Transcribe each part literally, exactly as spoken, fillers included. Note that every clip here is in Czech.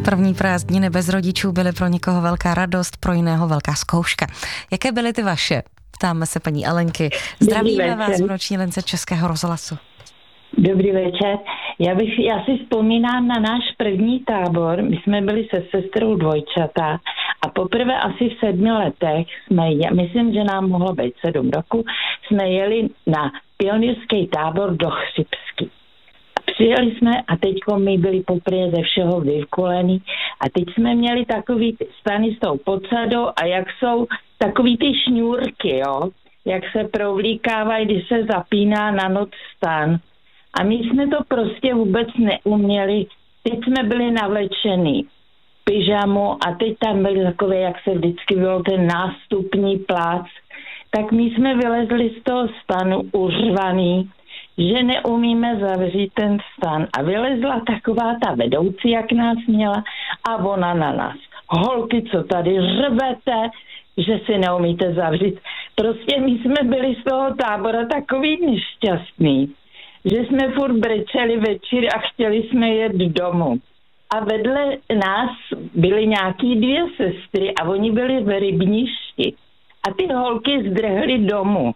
První prázdniny bez rodičů byly pro někoho velká radost, pro jiného velká zkouška. Jaké byly ty vaše? Ptáme se paní Alenky. Zdravíme vás v noční lince Českého rozhlasu. Dobrý večer. Já, bych, já si vzpomínám na náš první tábor. My jsme byli se sestrou dvojčata a poprvé asi v sedmi letech jsme, myslím, že nám mohlo být sedm roku, jsme jeli na pionýrský tábor do Chřibsky. Přijeli jsme a teďko my byli poprvé ze všeho vyvkolený a teď jsme měli takový stany s tou podsadou a jak jsou takový ty šňůrky, jo, jak se provlíkávají, když se zapíná na noc stan. A my jsme to prostě vůbec neuměli. Teď jsme byli navlečený pyžamu a teď tam byli takové, jak se vždycky bylo ten nástupní plác. Tak my jsme vylezli z toho stanu uřvaný, že neumíme zavřít ten stan. A vylezla taková ta vedoucí, jak nás měla, a ona na nás. Holky, co tady řvete, že si neumíte zavřít. Prostě my jsme byli z toho tábora takový nešťastný, že jsme furt brečeli večer a chtěli jsme jet domů. A vedle nás byly nějaký dvě sestry a oni byli v rybništi. A ty holky zdrhly domů.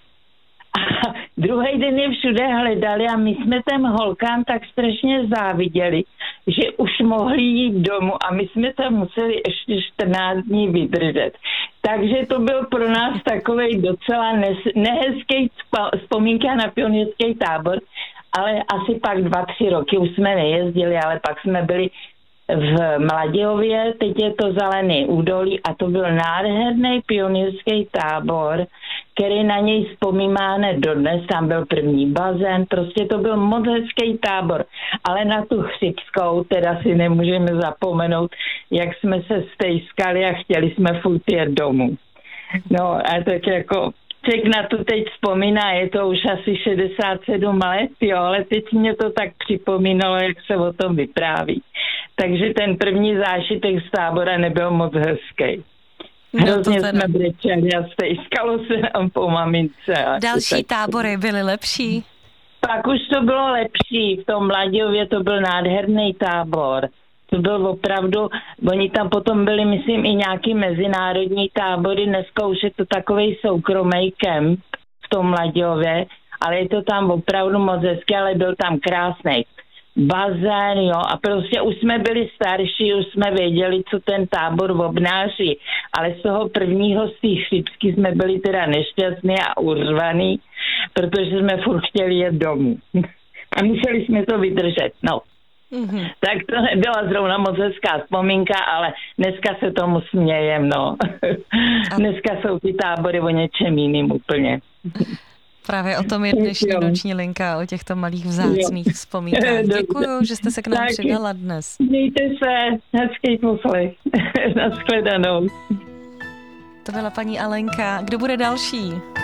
A druhý den je všude hledali a my jsme těm holkám tak strašně záviděli, že už mohli jít domů a my jsme tam museli ještě čtrnáct dní vydržet. Takže to byl pro nás takovej docela nehezký vzpomínka na pionýrský tábor, ale asi pak dva, tři roky už jsme nejezdili, ale pak jsme byli v Mladějově, teď je to Zelený údolí a to byl nádherný pionýrský tábor, který na něj vzpomínáme dodnes, tam byl první bazén, prostě to byl moc hezký tábor, ale na tu Chřibskou teda si nemůžeme zapomenout, jak jsme se stejskali a chtěli jsme furt jet domů. No a tak jako Ček na to teď vzpomíná, je to už asi šedesát sedm let, jo, ale teď mě to tak připomínalo, jak se o tom vypráví. Takže ten první zážitek z tábora nebyl moc hezký. Hrozně no jsme brečeli a stejskalo se nám po mamince. Další tábory byly lepší? Pak už to bylo lepší. V tom Mladějově to byl nádherný tábor. To byl opravdu, oni tam potom byli, myslím, i nějaký mezinárodní tábory, dneska už je to takovej soukromý kemp v tom Mladějově, ale je to tam opravdu moc hezky, ale byl tam krásný bazén, jo, a prostě už jsme byli starší, už jsme věděli, co ten tábor obnáší, ale z toho prvního z té Chřibsky jsme byli teda nešťastní a uřvaný, protože jsme furt chtěli jet domů. A museli jsme to vydržet, no. Mm-hmm. Tak to nebyla zrovna moc hezká vzpomínka, ale dneska se tomu smějem, no. A... Dneska jsou ty tábory o něčem jiným úplně. Právě o tom je dnešní noční linka, o těchto malých vzácných jo. vzpomínkách. Děkuju, že jste se k nám Taky. přidala dnes. Mějte se, hezký poslech. Naschledanou. To byla paní Alenka. Kdo bude další?